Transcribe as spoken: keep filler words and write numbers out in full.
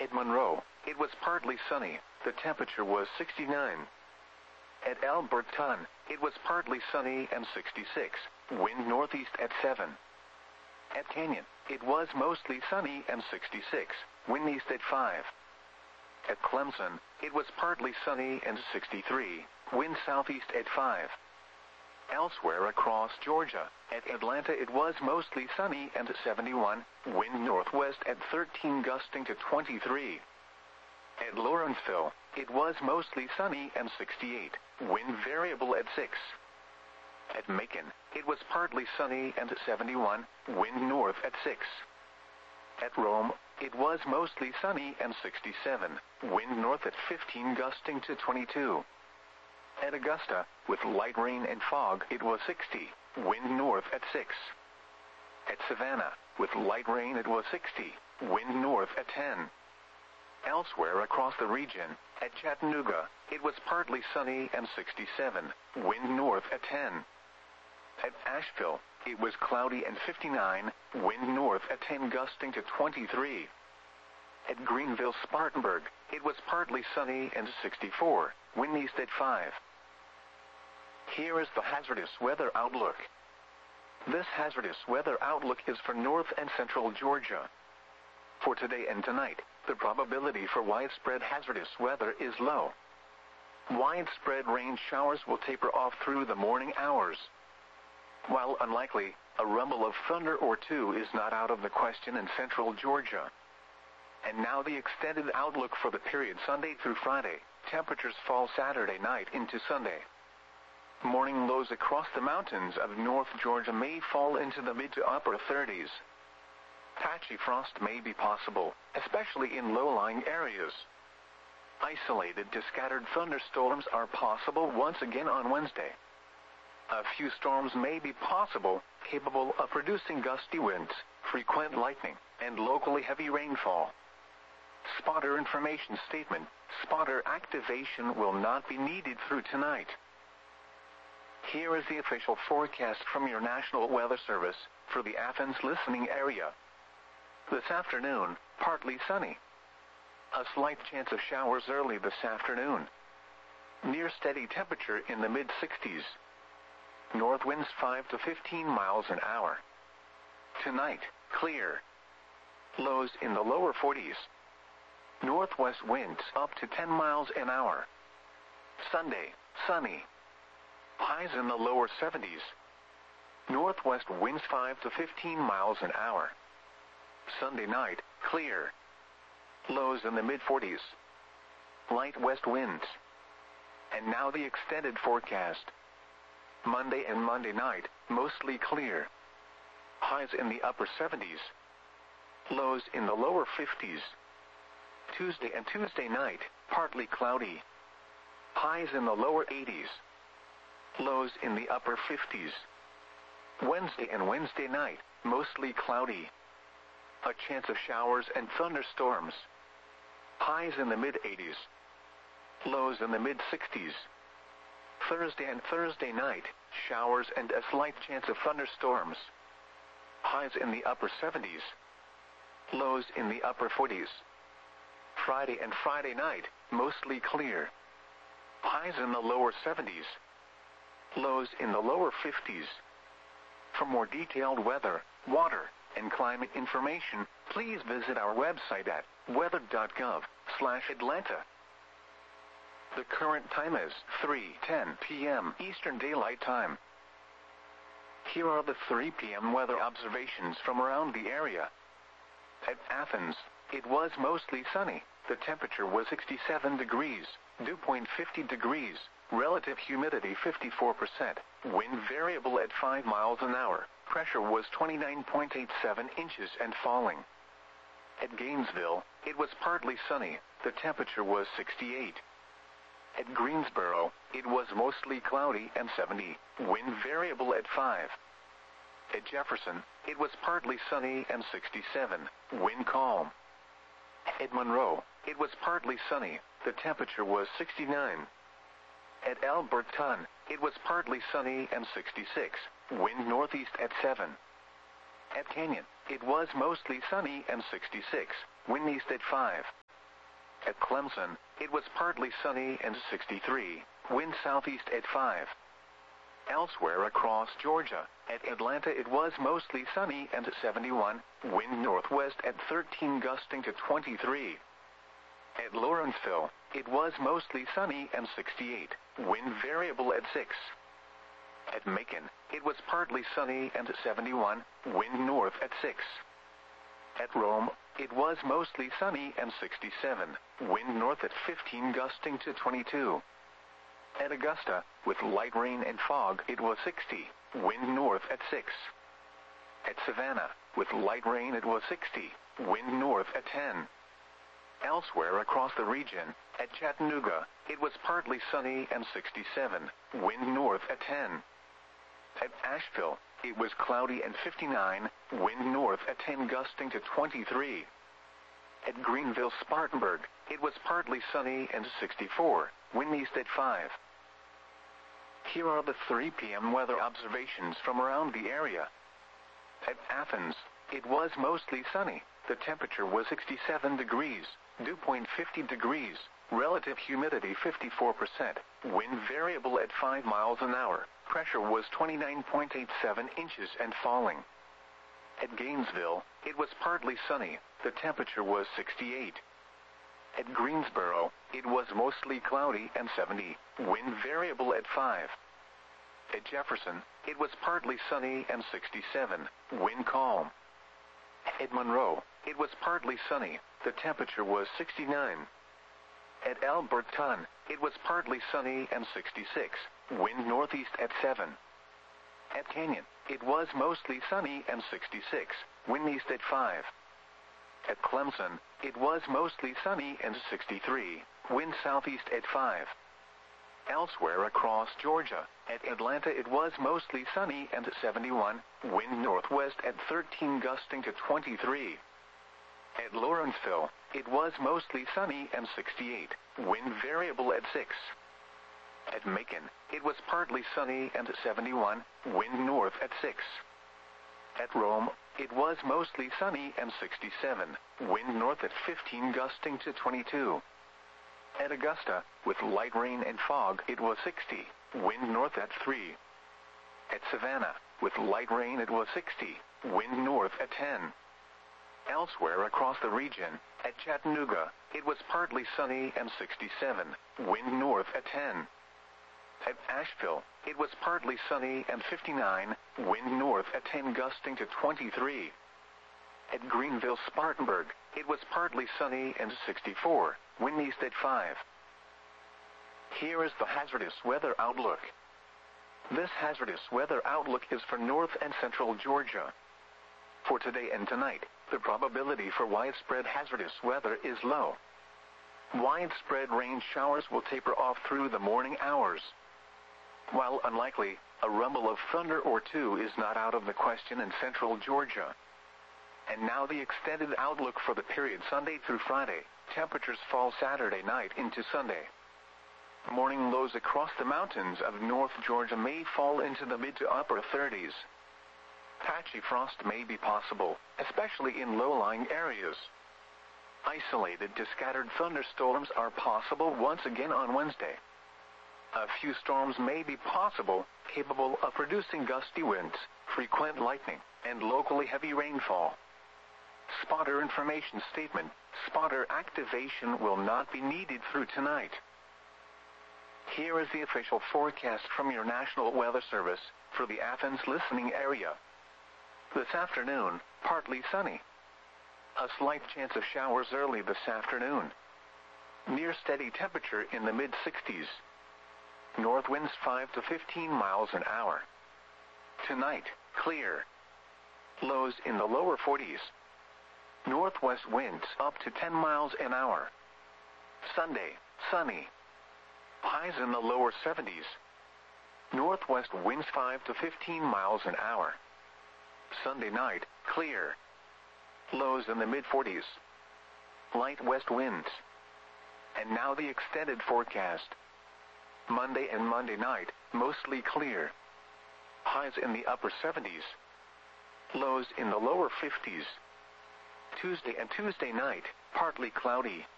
At Monroe, it was partly sunny. The temperature was sixty-nine. At Alberton, it was partly sunny and sixty-six. Wind northeast at seven. At Canyon, it was mostly sunny and sixty-six. Wind east at five. At Clemson, it was partly sunny and sixty-three. Wind southeast at five. Elsewhere across Georgia, at Atlanta it was mostly sunny and seventy-one. Wind northwest at thirteen, gusting to twenty-three. At Lawrenceville, it was mostly sunny and sixty-eight. Wind variable at six. At Macon, it was partly sunny and seventy-one. Wind north at six. At Rome, it was mostly sunny and sixty-seven. Wind north at fifteen, gusting to twenty-two. At Augusta, with light rain and fog, it was sixty. Wind north at six. At Savannah, with light rain, it was sixty. Wind north at ten. Elsewhere across the region, at Chattanooga, it was partly sunny and sixty-seven. Wind north at ten. At Asheville, it was cloudy and fifty-nine. Wind north at ten, gusting to twenty-three. At Greenville, Spartanburg, it was partly sunny and sixty-four. Wind east at five. Here is the hazardous weather outlook. This hazardous weather outlook is for north and central Georgia. For today and tonight, the probability for widespread hazardous weather is low. Widespread rain showers will taper off through the morning hours. While unlikely, a rumble of thunder or two is not out of the question in central Georgia. And now the extended outlook for the period Sunday through Friday. Temperatures fall Saturday night into Sunday. Morning lows across the mountains of North Georgia may fall into the mid to upper thirties. Patchy frost may be possible, especially in low-lying areas. Isolated to scattered thunderstorms are possible once again on Wednesday. A few storms may be possible, capable of producing gusty winds, frequent lightning, and locally heavy rainfall. Spotter information statement: spotter activation will not be needed through tonight. Here is the official forecast from your National Weather Service for the Athens listening area. This afternoon, partly sunny. A slight chance of showers early this afternoon. Near steady temperature in the mid sixties. North winds five to fifteen miles an hour. Tonight, clear. Lows in the lower forties. Northwest winds up to ten miles an hour. Sunday, sunny. Highs in the lower seventies. Northwest winds five to fifteen miles an hour. Sunday night, clear. Lows in the mid forties. Light west winds. And now the extended forecast. Monday and Monday night, mostly clear. Highs in the upper seventies. Lows in the lower fifties. Tuesday and Tuesday night, partly cloudy. Highs in the lower eighties. Lows in the upper fifties. Wednesday and Wednesday night, mostly cloudy. A chance of showers and thunderstorms. Highs in the mid eighties. Lows in the mid sixties. Thursday and Thursday night, showers and a slight chance of thunderstorms. Highs in the upper seventies. Lows in the upper forties. Friday and Friday night, mostly clear. Highs in the lower seventies. Lows in the lower fifties. For more detailed weather, water, and climate information, please visit our website at weather dot gov slash Atlanta. The current time is three ten p m Eastern Daylight Time. Here are the three p m weather observations from around the area. At Athens, it was mostly sunny. The temperature was sixty-seven degrees, dew point fifty degrees, relative humidity fifty-four percent, wind variable at five miles an hour, pressure was twenty-nine point eight seven inches and falling. At Gainesville, it was partly sunny. The temperature was sixty-eight. At Greensboro, it was mostly cloudy and seventy, wind variable at five. At Jefferson, it was partly sunny and sixty-seven, wind calm. At Monroe, it was partly sunny. The temperature was sixty-nine. At Alberton, it was partly sunny and sixty-six, wind northeast at seven. At Canyon, it was mostly sunny and sixty-six, wind east at five. At Clemson, it was partly sunny and sixty-three, wind southeast at five. Elsewhere across Georgia, at Atlanta it was mostly sunny and seventy-one, wind northwest at thirteen gusting to twenty-three. At Lawrenceville, it was mostly sunny and sixty-eight, wind variable at six. At Macon, it was partly sunny and seventy-one, wind north at six. At Rome, it was mostly sunny and sixty-seven, wind north at fifteen gusting to twenty-two. At Augusta, with light rain and fog, it was sixty, wind north at six. At Savannah, with light rain, it was sixty, wind north at ten. Elsewhere across the region, at Chattanooga, it was partly sunny and sixty-seven, wind north at ten. At Asheville, it was cloudy and fifty-nine, wind north at ten gusting to twenty-three. At Greenville-Spartanburg, it was partly sunny and sixty-four, wind east at five. Here are the three p m weather observations from around the area. At Athens, it was mostly sunny. The temperature was sixty-seven degrees, dew point fifty degrees, relative humidity fifty-four percent, wind variable at five miles an hour, pressure was twenty-nine point eight seven inches and falling. At Gainesville, it was partly sunny. The temperature was sixty-eight. At Greensboro, it was mostly cloudy and seventy, wind variable at five. At Jefferson, it was partly sunny and sixty-seven, wind calm. At Monroe, it was partly sunny. The temperature was sixty-nine. At Alberton, it was partly sunny and sixty-six, wind northeast at seven. At Canyon, it was mostly sunny and sixty-six, wind east at five. At Clemson, it was mostly sunny and sixty-three, wind southeast at five. Elsewhere across Georgia, at Atlanta it was mostly sunny and seventy-one, wind northwest at thirteen gusting to twenty-three. At Lawrenceville, it was mostly sunny and sixty-eight, wind variable at six. At Macon, it was partly sunny and seventy-one, wind north at six. At Rome, it was mostly sunny and sixty-seven, wind north at fifteen gusting to twenty-two. At Augusta, with light rain and fog, it was sixty, wind north at three. At Savannah, with light rain, it was sixty, wind north at ten. Elsewhere across the region, at Chattanooga, it was partly sunny and sixty-seven, wind north at ten. At Asheville, it was partly sunny and fifty-nine, wind north at ten gusting to twenty-three. At Greenville-Spartanburg, it was partly sunny and sixty-four, wind east at five. Here is the hazardous weather outlook. This hazardous weather outlook is for north and central Georgia. For today and tonight, the probability for widespread hazardous weather is low. Widespread rain showers will taper off through the morning hours. While unlikely, a rumble of thunder or two is not out of the question in central Georgia. And now the extended outlook for the period Sunday through Friday. Temperatures fall Saturday night into Sunday. Morning lows across the mountains of North Georgia may fall into the mid to upper thirties. Patchy frost may be possible, especially in low-lying areas. Isolated to scattered thunderstorms are possible once again on Wednesday. A few storms may be possible, capable of producing gusty winds, frequent lightning, and locally heavy rainfall. Spotter information statement: spotter activation will not be needed through tonight. Here is the official forecast from your National Weather Service for the Athens listening area. This afternoon, partly sunny. A slight chance of showers early this afternoon. Near steady temperature in the mid sixties. North winds five to fifteen miles an hour. Tonight, clear. Lows in the lower forties. Northwest winds up to ten miles an hour. Sunday, sunny. Highs in the lower seventies. Northwest winds five to fifteen miles an hour. Sunday night, clear. Lows in the mid forties. Light west winds. And now the extended forecast. Monday and Monday night, mostly clear. Highs in the upper seventies. Lows in the lower fifties. Tuesday and Tuesday night, partly cloudy.